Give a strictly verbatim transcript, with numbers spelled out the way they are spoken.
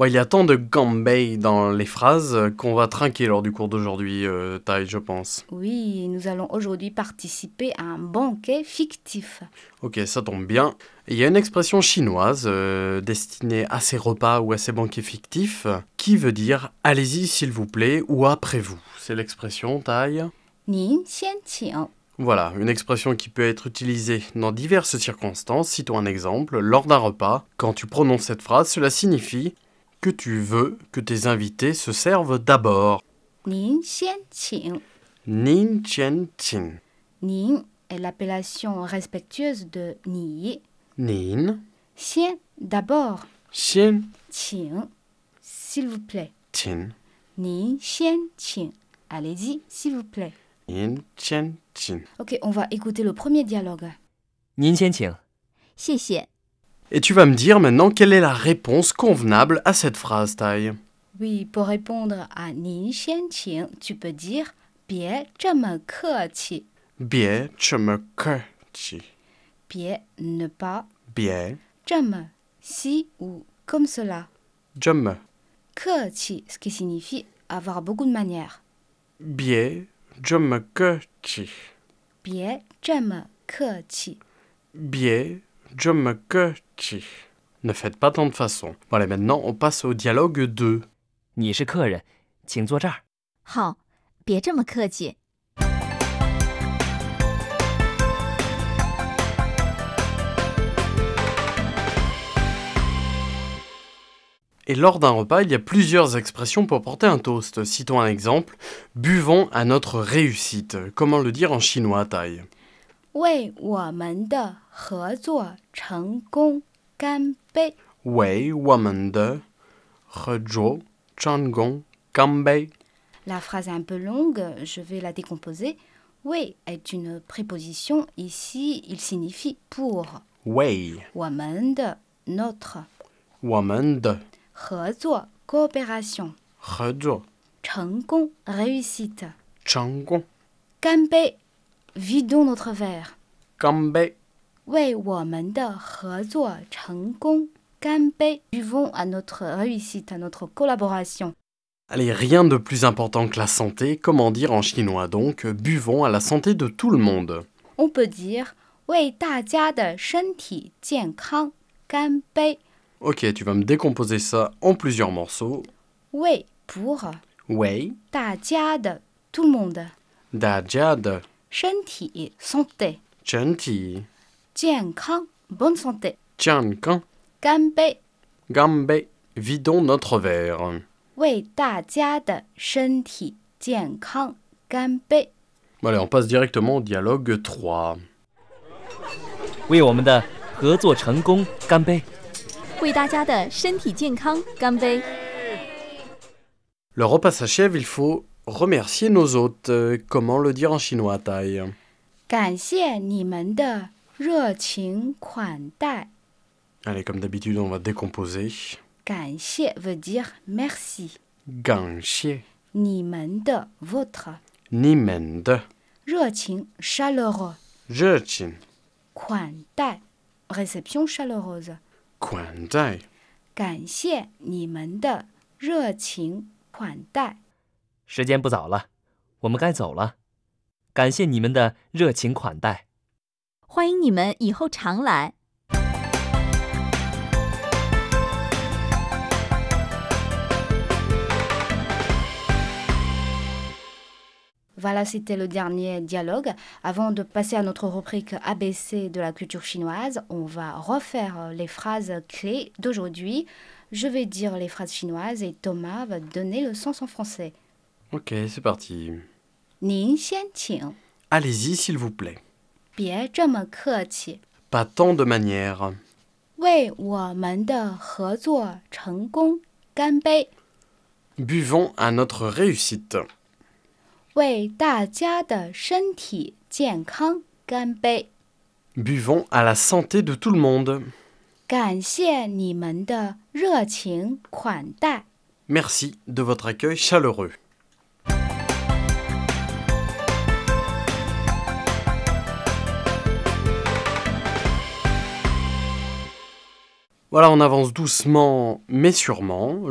Bon, il y a tant de gambei dans les phrases qu'on va trinquer lors du cours d'aujourd'hui, euh, Tai, je pense. Oui, nous allons aujourd'hui participer à un banquet fictif. Ok, ça tombe bien. Il y a une expression chinoise euh, destinée à ces repas ou à ces banquets fictifs qui veut dire « allez-y s'il vous plaît » ou « après vous ». C'est l'expression, Tai. 您先请. Voilà, une expression qui peut être utilisée dans diverses circonstances. Citons un exemple. Lors d'un repas, quand tu prononces cette phrase, cela signifie que tu veux que tes invités se servent d'abord. 您先请. Nin chen chin. 您 est l'appellation respectueuse de 你. Nin, 先 d'abord. xian, 请 s'il vous plaît. chin. 您先请. Allez-y, s'il vous plaît. Nin chen chin. Ok, on va écouter le premier dialogue. 您先请。 谢谢. Et tu vas me dire maintenant quelle est la réponse convenable à cette phrase, Tai. Oui, pour répondre à 您先请, tu peux dire 别这么客气. Bien, je me chi. 别 ne pas. Bien, 这么 si ou comme cela. je me. 客气, ce qui signifie avoir beaucoup de manières. Bien, je me chi. 别这么客气. Bien, je me chi. Ne faites pas tant de façons. Voilà, maintenant on passe au dialogue deux. 你是客人，请坐这儿。 好，别这么客气。 Et lors d'un repas, il y a plusieurs expressions pour porter un toast. Citons un exemple. Buvons à notre réussite. Comment le dire en chinois, Tai? 为我们的合作成功干杯. Wei wamen de rejo changong gambei. La phrase est un peu longue, je vais la décomposer. Wei est une préposition. Ici, il signifie pour. Wei 我们的 notre. wamen de 合作 coopération. rejo 成功 réussite. changong 干杯 vidons notre verre. gambei. 为我们的合作成功干杯. Buvons à notre réussite, à notre collaboration. Allez, rien de plus important que la santé. Comment dire en chinois donc? Buvons à la santé de tout le monde. On peut dire 为大家的身体健康干杯. Ok, tu vas me décomposer ça en plusieurs morceaux. 为 pour Wei 大家的 tout le monde. da jia de 身体 santé. chen ti 健康 bonne santé. jian gang 干杯 gambei. Vidons notre verre. 为大家的身体健康干杯. Bon, allez, on passe directement au dialogue trois. 为我们的合作成功干杯！ 为大家的身体健康干杯！ Le repas s'achève, il faut remercier nos hôtes. Euh, Comment le dire en chinois, Tai? 感谢你们的热情款待. Allez, comme d'habitude, on va décomposer. 感谢 veut dire merci. Ganxie, 你们的 votre. ni men de, 热情 chaleureux. zhechin, 款待 réception chaleureuse. quan dai. 感谢你们的热情款待. 时间不早了，我们该走了。感谢你们的热情款待。 欢迎你们以后常来。 Voilà, c'était le dernier dialogue. Avant de passer à notre rubrique A B C de la culture chinoise, on va refaire les phrases clés d'aujourd'hui. Je vais dire les phrases chinoises et Thomas va donner le sens en français. Ok, c'est parti. 您先请, Allez-y, s'il vous plaît. 别这么客气. Pas tant de manières. 为我们的合作成功干杯. Buvons à notre réussite. 为大家的身体健康干杯. Buvons à la santé de tout le monde. 感谢你们的热情款待. Merci de votre accueil chaleureux. Voilà, on avance doucement mais sûrement.